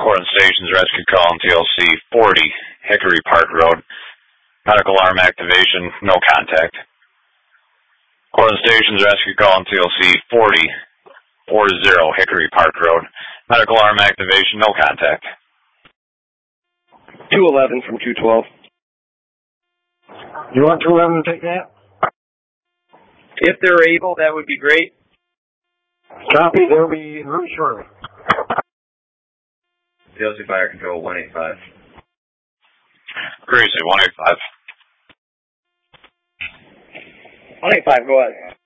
Corin Stations rescue call on TLC 40, Hickory Park Road. Medical alarm activation, no contact. Corin Stations rescue call on TLC 40, 40, Hickory Park Road. Medical alarm activation, no contact. 211 from 212. You want 211 to take that? If they're able, that would be great. Copy, they'll be very shortly. TLC Fire Control 185. Gracie, 185. 185, go ahead.